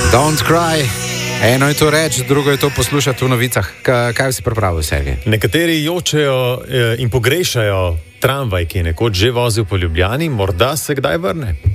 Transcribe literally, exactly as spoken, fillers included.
Don't cry. Eno je to reči, drugo je to poslušati v novicah. Kaj, kaj si pripravil, Sergej? Nekateri jočejo in pogrešajo tramvaj, ki je nekoč že vozil po Ljubljani, morda se kdaj vrne.